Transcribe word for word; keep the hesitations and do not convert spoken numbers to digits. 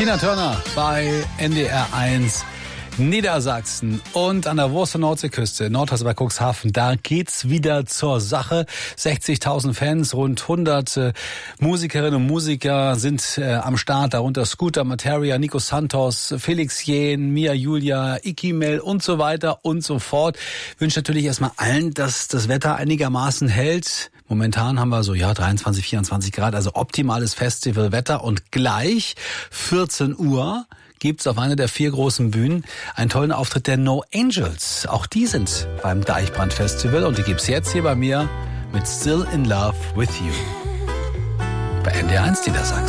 Tina Turner bei N D R eins Niedersachsen und an der Wurster Nordseeküste, Nordhausen bei Cuxhaven, da geht's wieder zur Sache. sechzigtausend Fans, rund hundert äh, Musikerinnen und Musiker sind äh, am Start, darunter Scooter Materia, Nico Santos, Felix Jähn, Mia Julia, Iki Mel und so weiter und so fort. Ich wünsche natürlich erstmal allen, dass das Wetter einigermaßen hält. Momentan haben wir so, ja, dreiundzwanzig, vierundzwanzig Grad, also optimales Festivalwetter und gleich vierzehn Uhr gibt's auf einer der vier großen Bühnen einen tollen Auftritt der No Angels. Auch die sind beim Deichbrand Festival und die gibt's jetzt hier bei mir mit Still in Love with You bei N D R eins Niedersachsen.